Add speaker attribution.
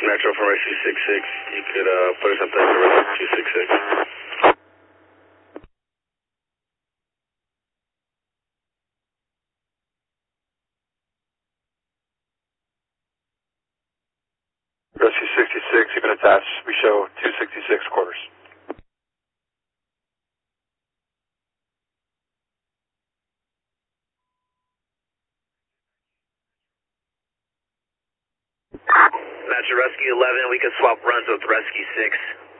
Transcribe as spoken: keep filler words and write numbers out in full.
Speaker 1: Metro from Rescue six six. You could uh, put us up there to Rescue two six six.
Speaker 2: Rescue sixty-six, you've been attached. We show two sixty-six quarters.
Speaker 3: Metro Rescue eleven, we can swap runs with Rescue six.